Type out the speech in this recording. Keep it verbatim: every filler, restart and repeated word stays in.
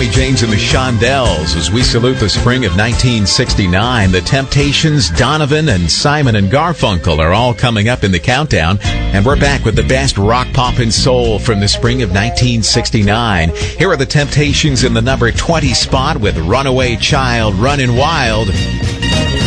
Sammy James and the Shondells as we salute the spring of nineteen sixty-nine. The Temptations, Donovan, and Simon and Garfunkel are all coming up in the countdown. And we're back with the best rock, pop, and soul from the spring of nineteen sixty-nine. Here are the Temptations in the number twenty spot with Runaway Child, Running Wild.